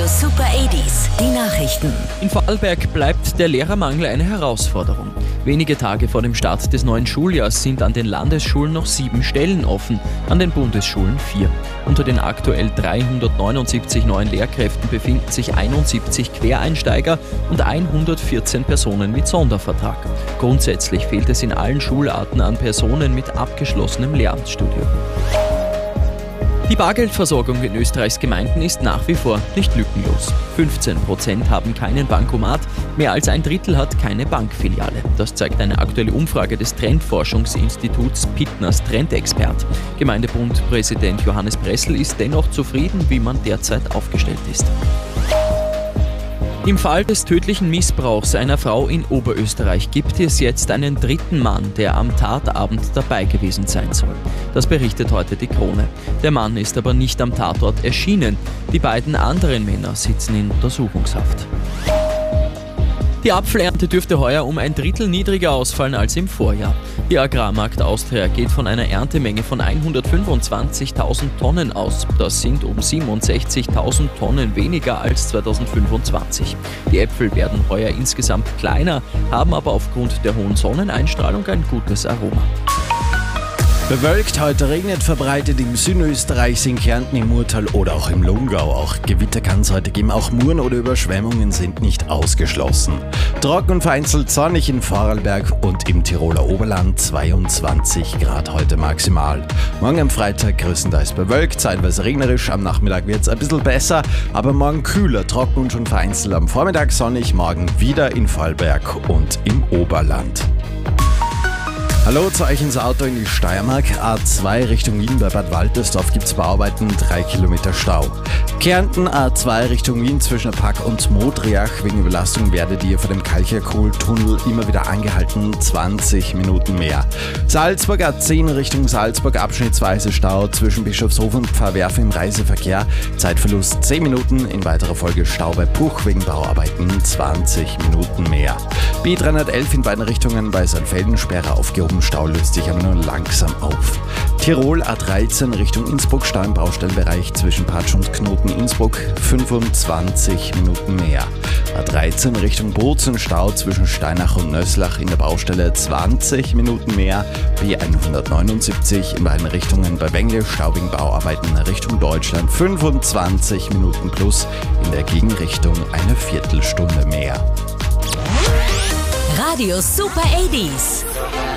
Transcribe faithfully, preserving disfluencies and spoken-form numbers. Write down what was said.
Radio Super achtziger, die Nachrichten. In Vorarlberg bleibt der Lehrermangel eine Herausforderung. Wenige Tage vor dem Start des neuen Schuljahrs sind an den Landesschulen noch sieben Stellen offen, an den Bundesschulen vier. Unter den aktuell dreihundertneunundsiebzig neuen Lehrkräften befinden sich einundsiebzig Quereinsteiger und hundertvierzehn Personen mit Sondervertrag. Grundsätzlich fehlt es in allen Schularten an Personen mit abgeschlossenem Lehramtsstudium. Die Bargeldversorgung in Österreichs Gemeinden ist nach wie vor nicht lückenlos. fünfzehn Prozent haben keinen Bankomat, mehr als ein Drittel hat keine Bankfiliale. Das zeigt eine aktuelle Umfrage des Trendforschungsinstituts Pittners Trendexpert. Gemeindebundpräsident Johannes Pressl ist dennoch zufrieden, wie man derzeit aufgestellt ist. Im Fall des tödlichen Missbrauchs einer Frau in Oberösterreich gibt es jetzt einen dritten Mann, der am Tatabend dabei gewesen sein soll. Das berichtet heute die Krone. Der Mann ist aber nicht am Tatort erschienen. Die beiden anderen Männer sitzen in Untersuchungshaft. Die Apfelernte dürfte heuer um ein Drittel niedriger ausfallen als im Vorjahr. Die Agrarmarkt Austria geht von einer Erntemenge von hundertfünfundzwanzigtausend Tonnen aus. Das sind um siebenundsechzigtausend Tonnen weniger als zweitausendfünfundzwanzig. Die Äpfel werden heuer insgesamt kleiner, haben aber aufgrund der hohen Sonneneinstrahlung ein gutes Aroma. Bewölkt, heute regnet verbreitet im Süden Österreichs, in Kärnten, im Murtal oder auch im Lungau. Auch Gewitter kann es heute geben, auch Muren oder Überschwemmungen sind nicht ausgeschlossen. Trocken und vereinzelt sonnig in Vorarlberg und im Tiroler Oberland, zweiundzwanzig Grad heute maximal. Morgen am Freitag größtenteils bewölkt, zeitweise regnerisch, am Nachmittag wird es ein bisschen besser, aber morgen kühler, trocken und schon vereinzelt am Vormittag sonnig, morgen wieder in Vorarlberg und im Oberland. Hallo, zu euch ins Auto in die Steiermark. A zwei Richtung Wien bei Bad Waltersdorf gibt's Bauarbeiten, drei Kilometer Stau. Kärnten A zwei Richtung Wien zwischen Pack und Modriach. Wegen Überlastung werdet ihr vor dem Kalcherkohltunnel immer wieder angehalten, zwanzig Minuten mehr. Salzburg A zehn Richtung Salzburg, abschnittsweise Stau zwischen Bischofshof und Pfarrwerfen im Reiseverkehr. Zeitverlust zehn Minuten, in weiterer Folge Stau bei Puch wegen Bauarbeiten zwanzig Minuten mehr. B dreihundertelf in beiden Richtungen bei Saalfelden, Sperre aufgehoben. Stau löst sich aber nur langsam auf. Tirol A dreizehn Richtung Innsbruck, Stau im Baustellenbereich zwischen Patsch und Knoten Innsbruck, fünfundzwanzig Minuten mehr. A dreizehn Richtung Bozen, Stau zwischen Steinach und Nöslach in der Baustelle, zwanzig Minuten mehr. B hundertneunundsiebzig in beiden Richtungen bei Wengle, Stau wegen Bauarbeiten Richtung Deutschland, fünfundzwanzig Minuten plus, in der Gegenrichtung eine Viertelstunde mehr. Radio Super achtziger.